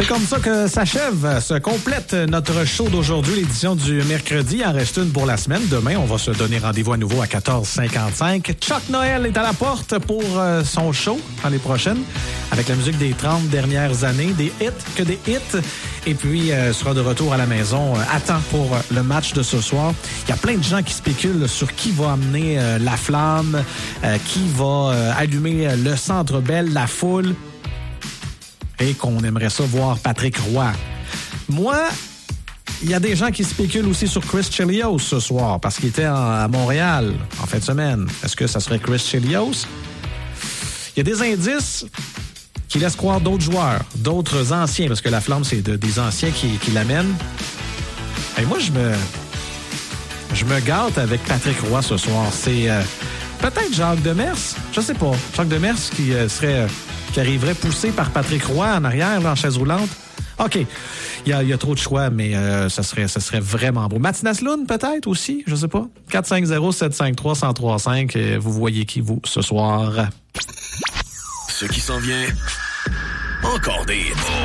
C'est comme ça que s'achève, se complète notre show d'aujourd'hui, l'édition du mercredi. Il en reste une pour la semaine. Demain, on va se donner rendez-vous à nouveau à 14h55. Chuck Noël est à la porte pour son show l'année prochaine, avec la musique des 30 dernières années, des hits que des hits. Et puis, sera de retour à la maison à temps pour le match de ce soir. Il y a plein de gens qui spéculent sur qui va amener la flamme, qui va allumer le Centre Bell, la foule. Et qu'on aimerait ça voir Patrick Roy. Moi, il y a des gens qui spéculent aussi sur Chris Chelios ce soir, parce qu'il était à Montréal en fin de semaine. Est-ce que ça serait Chris Chelios? Il y a des indices qui laissent croire d'autres joueurs, d'autres anciens, parce que la flamme, c'est des anciens qui l'amènent. Et moi, je me gâte avec Patrick Roy ce soir. C'est peut-être Jacques Demers, je sais pas. Jacques Demers qui arriverait poussé par Patrick Roy en arrière, là, en chaise roulante. OK. Il y a trop de choix, mais ça serait vraiment beau. Mathias Lund, peut-être aussi, je sais pas. 450-753-1035. Vous voyez qui, vous, ce soir? Ce qui s'en vient, encore des hits.